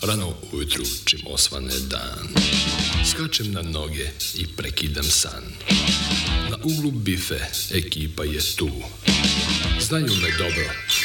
Rano ujutru čim osvane dan, skačem na noge i prekidam san. Na uglu bife ekipa je tu, znaju me dobro,